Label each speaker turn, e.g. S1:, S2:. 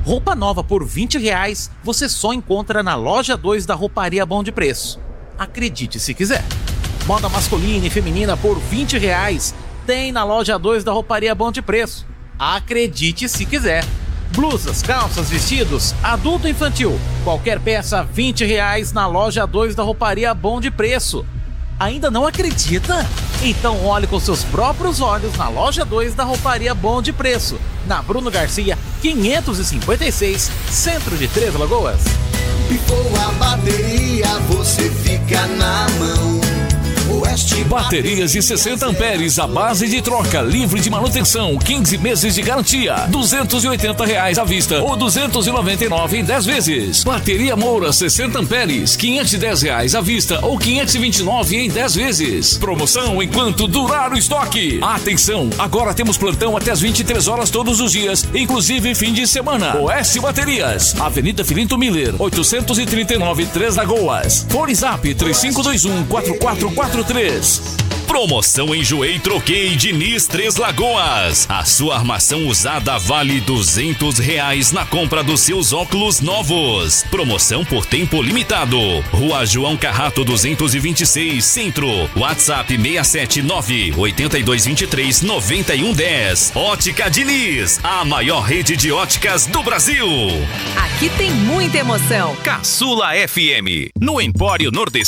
S1: Roupa nova por R$20 você só encontra na loja 2 da Rouparia Bom de Preço. Acredite se quiser. Moda masculina e feminina por R$20 tem na loja 2 da Rouparia Bom de Preço. Acredite se quiser. Blusas, calças, vestidos, adulto e infantil. Qualquer peça R$20 na loja 2 da Rouparia Bom de Preço. Ainda não acredita? Então olhe com seus próprios olhos na loja 2 da Rouparia Bom de Preço, na Bruno Garcia, 556, centro de Três Lagoas.
S2: Pifou a bateria, você fica na mão. Oeste
S3: Baterias de 60 amperes, a base de troca, livre de manutenção, 15 meses de garantia, R$280 à vista ou R$299 em 10 vezes. Bateria Moura 60 amperes, R$510 à vista ou R$529 em 10 vezes. Promoção enquanto durar o estoque. Atenção, agora temos plantão até as 23 horas todos os dias, inclusive fim de semana. Oeste Baterias, Avenida Filinto Miller, 839 Três Lagoas. Fone Zap 3521-4443.
S4: Promoção Enjoei Troquei Diniz Três Lagoas. A sua armação usada vale R$200 na compra dos seus óculos novos. Promoção por tempo limitado. Rua João Carrato 226, Centro. WhatsApp 679-8223-9110. Ótica Diniz, a maior rede de óticas do Brasil.
S5: Aqui tem muita emoção.
S4: Caçula FM, no Empório Nordestino.